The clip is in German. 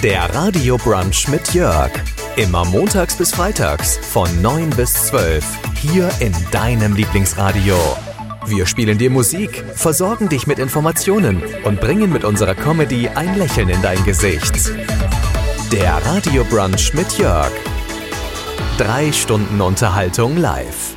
Der Radio Brunch mit Jörg. Immer montags bis freitags von 9 bis 12. Hier in deinem Lieblingsradio. Wir spielen dir Musik, versorgen dich mit Informationen und bringen mit unserer Comedy ein Lächeln in dein Gesicht. Der Radio Brunch mit Jörg. 3 Stunden Unterhaltung live.